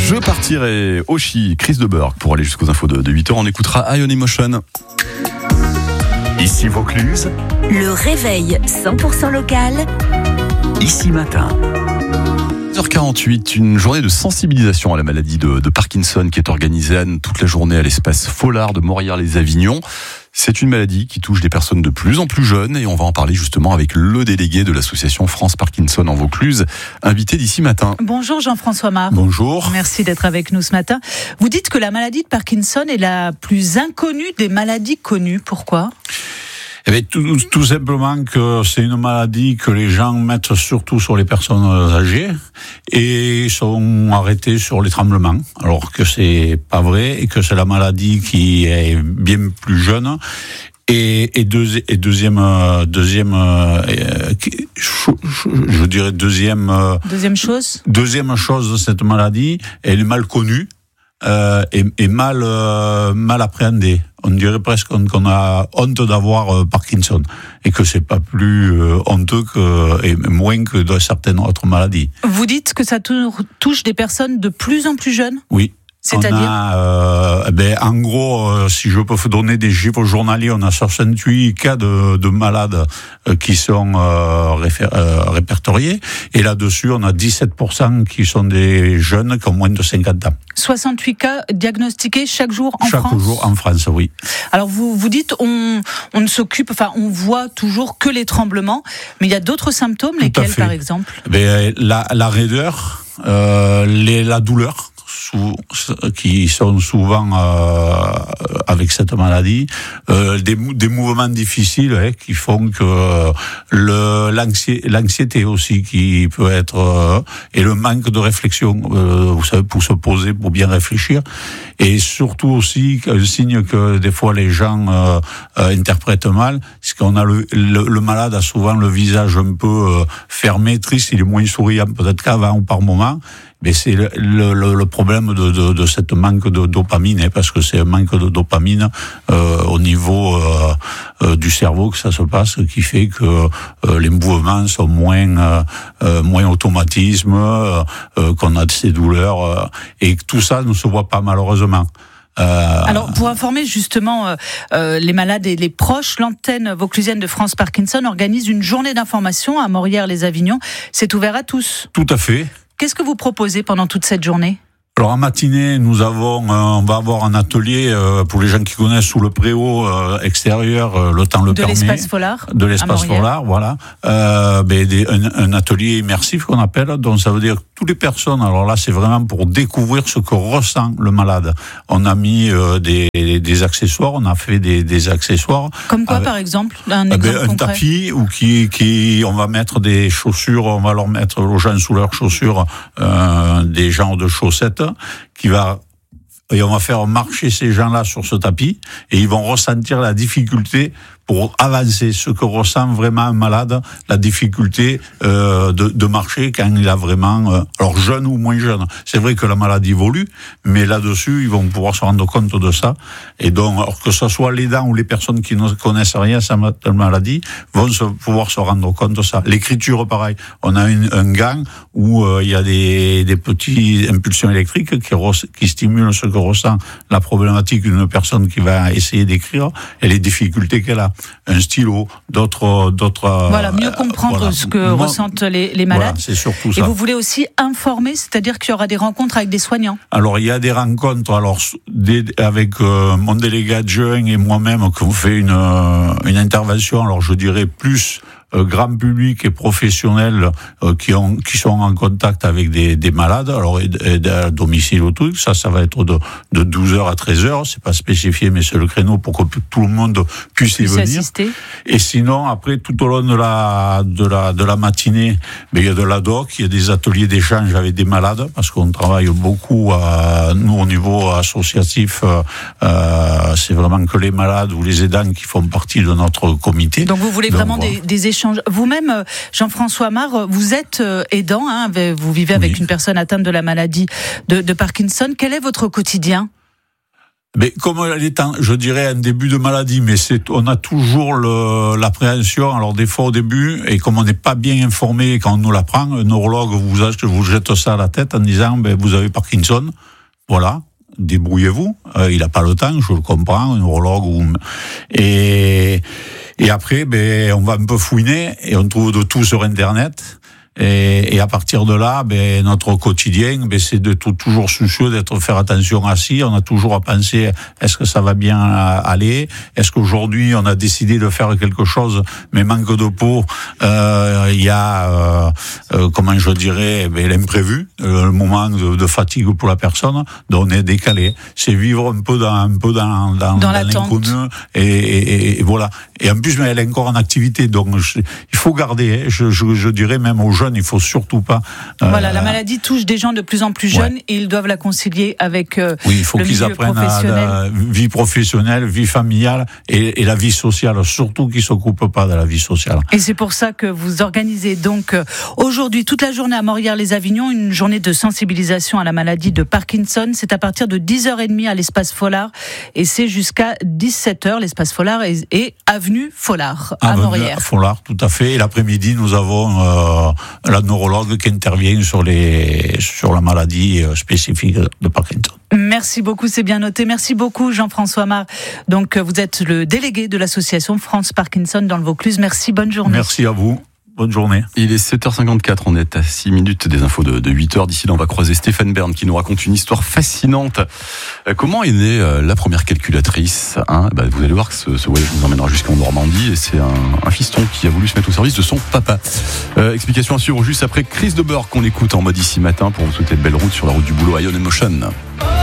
Je partirai au Chi, Chris de Burgh, pour aller jusqu'aux infos de 8h. On écoutera Ion Emotion. Ici Vaucluse. Le réveil 100% local. Ici Matin. 10h48, une journée de sensibilisation à la maladie de Parkinson qui est organisée toute la journée à l'espace Follard de Morières-les-Avignon. C'est une maladie qui touche des personnes de plus en plus jeunes et on va en parler justement avec le délégué de l'association France Parkinson en Vaucluse, invité d'ici matin. Bonjour Jean-François Marc. Bonjour. Merci d'être avec nous ce matin. Vous dites que la maladie de Parkinson est la plus inconnue des maladies connues. Pourquoi ? Eh bien, tout simplement que c'est une maladie que les gens mettent surtout sur les personnes âgées et sont arrêtés sur les tremblements, alors que c'est pas vrai et que c'est la maladie qui est bien plus jeune. Deuxième chose de cette maladie, elle est mal connue. Et mal appréhendé. On dirait presque qu'on a honte d'avoir Parkinson et que c'est pas plus honteux et moins que de certaines autres maladies. Vous dites que ça touche des personnes de plus en plus jeunes ? Oui. C'est-à-dire en gros, si je peux vous donner des chiffres journaliers, on a 68 cas de malades qui sont répertoriés. Et là-dessus, on a 17% qui sont des jeunes qui ont moins de 50 ans. 68 cas diagnostiqués chaque jour en France ? Chaque jour en France, oui. Alors vous dites, on voit toujours que les tremblements, mais il y a d'autres symptômes, lesquels par exemple ? La raideur, la douleur, qui sont souvent avec cette maladie, des mouvements difficiles qui font que l'anxiété aussi qui peut être et le manque de réflexion, vous savez, pour se poser, pour bien réfléchir, et surtout aussi un signe que des fois les gens interprètent mal, c'est qu'on a le malade a souvent le visage un peu fermé, triste, il est moins souriant peut-être qu'avant ou par moment. Mais c'est le problème de cette manque de dopamine, parce que c'est un manque de dopamine au niveau du cerveau que ça se passe, qui fait que les mouvements sont moins automatismes, qu'on a de ces douleurs, et que tout ça ne se voit pas malheureusement. Alors, pour informer justement les malades et les proches, l'antenne vauclusienne de France Parkinson organise une journée d'information à Morières-les-Avignon. C'est ouvert à tous. Tout à fait. Qu'est-ce que vous proposez pendant toute cette journée ? Alors en matinée, on va avoir un atelier pour les gens qui connaissent sous le préau extérieur, le temps le permet. De l'espace Follard. De l'espace Follard, voilà. Un atelier immersif qu'on appelle, donc ça veut dire que toutes les personnes. Alors là, c'est vraiment pour découvrir ce que ressent le malade. On a mis des accessoires, on a fait des accessoires. Comme quoi, par exemple, un tapis où on va mettre des chaussures, on va leur mettre aux gens sous leurs chaussures des genres de chaussettes. Et on va faire marcher ces gens-là sur ce tapis et ils vont ressentir la difficulté pour avancer, ce que ressent vraiment un malade, la difficulté de marcher quand il a vraiment, alors jeune ou moins jeune. C'est vrai que la maladie évolue, mais là-dessus, ils vont pouvoir se rendre compte de ça. Et donc, alors que ce soit les dents ou les personnes qui ne connaissent rien à cette maladie, vont pouvoir se rendre compte de ça. L'écriture, pareil. On a un gant où il y a des petites impulsions électriques qui stimulent ce que ressent la problématique d'une personne qui va essayer d'écrire et les difficultés qu'elle a. Un stylo, d'autres. Voilà, mieux comprendre ce que ressentent les malades. Voilà, c'est surtout ça. Et vous voulez aussi informer, c'est-à-dire qu'il y aura des rencontres avec des soignants. Alors il y a des rencontres, avec mon délégué adjoint et moi-même, qu'on fait une intervention. Alors je dirais plus grand public et professionnels qui sont en contact avec des malades, alors à domicile ou tout, ça va être de 12h à 13h, c'est pas spécifié, mais c'est le créneau pour que tout le monde puisse y venir. Assister. Et sinon, après, tout au long de la matinée, il y a de la doc, il y a des ateliers d'échange avec des malades, parce qu'on travaille beaucoup nous au niveau associatif, c'est vraiment que les malades ou les aidants qui font partie de notre comité. Donc vous voulez vraiment des échanges. Vous-même, Jean-François Marc, vous êtes aidant, vous vivez avec une personne atteinte de la maladie de Parkinson. Quel est votre quotidien ? Mais comme elle est, je dirais, un début de maladie, mais on a toujours l'appréhension. Alors des fois au début, et comme on n'est pas bien informé quand on nous l'apprend, un neurologue vous jette ça à la tête en disant, vous avez Parkinson, voilà. Débrouillez-vous. Il n'a pas le temps, je le comprends, un neurologue. Et après, on va un peu fouiner et on trouve de tout sur Internet. Et à partir de là, notre quotidien, c'est de toujours soucieux faire attention à si. On a toujours à penser, est-ce que ça va bien aller? Est-ce qu'aujourd'hui, on a décidé de faire quelque chose, mais manque de peau, il y a, comment je dirais, l'imprévu, le moment de fatigue pour la personne, donc on est décalé. C'est vivre un peu dans l'inconnu, et voilà. Et en plus, elle est encore en activité, donc il faut garder, je dirais même aux jeunes, il faut surtout pas. Voilà, la maladie touche des gens de plus en plus jeunes et ils doivent la concilier avec il faut qu'ils apprennent à la vie professionnelle, vie familiale et la vie sociale, surtout qu'ils s'occupent pas de la vie sociale. Et c'est pour ça que vous organisez donc aujourd'hui toute la journée à Morières-les-Avignon une journée de sensibilisation à la maladie de Parkinson. C'est à partir de 10h30 à l'espace Folard et c'est jusqu'à 17h. L'espace Folard est avenue Folard à Morières. Folard, tout à fait. Et l'après-midi, nous avons la neurologue qui intervient sur la maladie spécifique de Parkinson. Merci beaucoup, c'est bien noté. Merci beaucoup Jean-François Mar. Donc vous êtes le délégué de l'association France Parkinson dans le Vaucluse. Merci, bonne journée. Merci à vous. Bonne journée. Il est 7h54, on est à 6 minutes des infos de 8h. D'ici là, on va croiser Stéphane Bern qui nous raconte une histoire fascinante. Comment est née la première calculatrice, vous allez voir que ce voyage nous emmènera jusqu'en Normandie et c'est un fiston qui a voulu se mettre au service de son papa. Explication à suivre juste après Chris de Burgh qu'on écoute en mode Ici Matin pour vous souhaiter de belles routes sur la route du boulot à Ion Emotion.